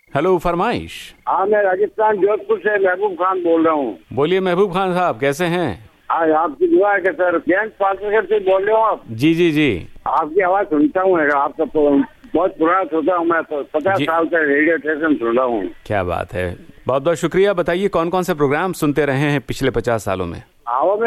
Hello, फरमाइश। हाँ, मैं राजस्थान जोधपुर से महबूब खान बोल रहा हूँ। बोलिए महबूब खान साहब, कैसे हैं? आज आपकी दुआ है कि सर बैंक पार्टनरशिप से बोल रहे हो आप? जी जी जी। आपकी आवाज सुनता हूँ, आपका बहुत पुराना श्रोता हूँ मैं, तो 50 साल से रेडियो स्टेशन सुन रहा हूँ। क्या बात है, बहुत बहुत शुक्रिया। बताइए कौन कौन से प्रोग्राम सुनते रहे हैं पिछले 50 सालों में? आओ